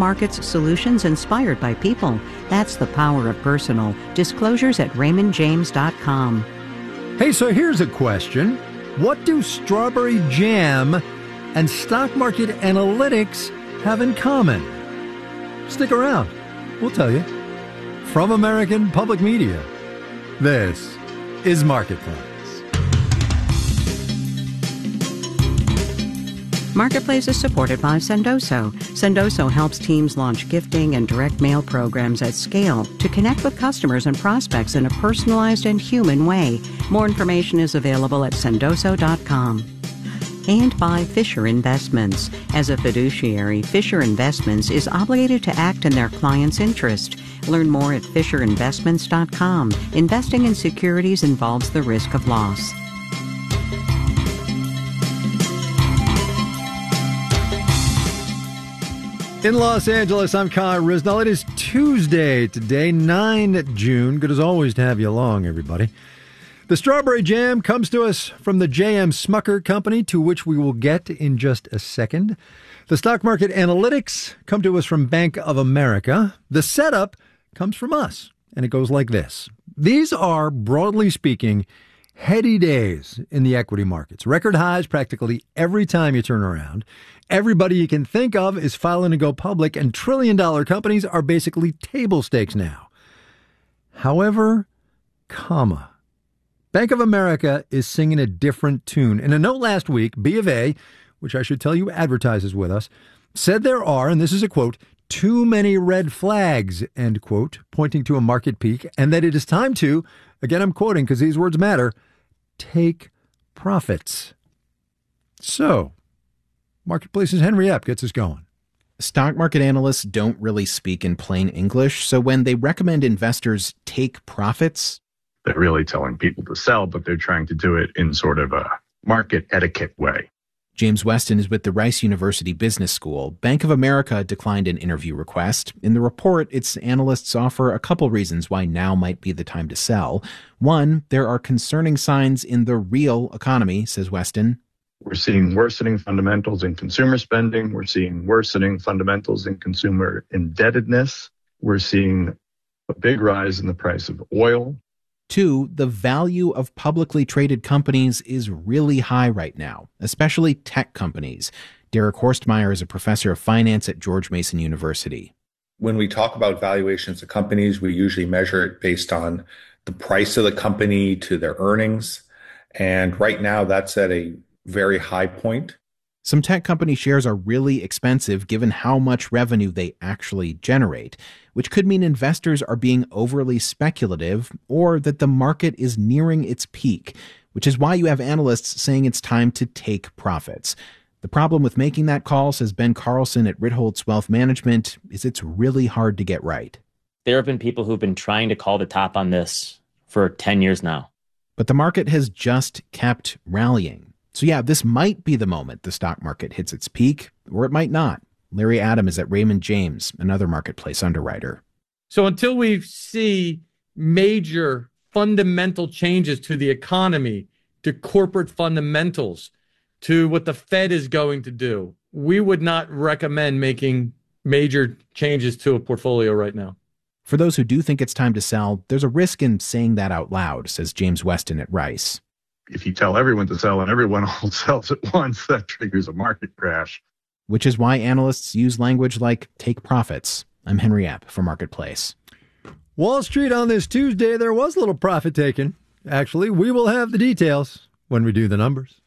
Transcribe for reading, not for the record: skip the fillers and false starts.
markets solutions inspired by people. That's the power of personal. Disclosures at raymondjames.com. Hey, so here's a question. What do strawberry jam and stock market analytics have in common? Stick around. We'll tell you. From American Public Media, this is Marketplace. Marketplace is supported by Sendoso. Sendoso helps teams launch gifting and direct mail programs at scale to connect with customers and prospects in a personalized and human way. More information is available at sendoso.com. And by Fisher Investments. As a fiduciary, Fisher Investments is obligated to act in their client's interest. Learn more at fisherinvestments.com. Investing in securities involves the risk of loss. In Los Angeles, I'm Kai Risnell. It is Tuesday today, 9 June. Good as always to have you along, everybody. The strawberry jam comes to us from the J.M. Smucker Company, to which we will get in just a second. The stock market analytics come to us from Bank of America. The setup comes from us, and it goes like this. These are, broadly speaking, heady days in the equity markets. Record highs practically every time you turn around. Everybody you can think of is filing to go public, and trillion-dollar companies are basically table stakes now. However, Bank of America is singing a different tune. In a note last week, B of A, which I should tell you advertises with us, said there are, and this is a quote, too many red flags, end quote, pointing to a market peak, and that it is time to, again I'm quoting because these words matter, take profits. So, Marketplace's Henry Epp gets us going. Stock market analysts don't really speak in plain English, so when they recommend investors take profits, they're really telling people to sell, but they're trying to do it in sort of a market etiquette way. James Weston is with the Rice University Business School. Bank of America declined an interview request. In the report, its analysts offer a couple reasons why now might be the time to sell. One, there are concerning signs in the real economy, says Weston. We're seeing worsening fundamentals in consumer spending. We're seeing worsening fundamentals in consumer indebtedness. We're seeing a big rise in the price of oil. Two, the value of publicly traded companies is really high right now, especially tech companies. Derek Horstmeyer is a professor of finance at George Mason University. When we talk about valuations of companies, we usually measure it based on the price of the company to their earnings. And right now, that's at a very high point. Some tech company shares are really expensive given how much revenue they actually generate, which could mean investors are being overly speculative or that the market is nearing its peak, which is why you have analysts saying it's time to take profits. The problem with making that call, says Ben Carlson at Ritholtz Wealth Management, is it's really hard to get right. There have been people who've been trying to call the top on this for 10 years now. But the market has just kept rallying. So yeah, this might be the moment the stock market hits its peak, or it might not. Larry Adam is at Raymond James, another marketplace underwriter. So until we see major fundamental changes to the economy, to corporate fundamentals, to what the Fed is going to do, we would not recommend making major changes to a portfolio right now. For those who do think it's time to sell, there's a risk in saying that out loud, says James Weston at Rice. If you tell everyone to sell and everyone all sells at once, that triggers a market crash. Which is why analysts use language like take profits. I'm Henry Epp for Marketplace. Wall Street on this Tuesday, there was a little profit taken. Actually, we will have the details when we do the numbers.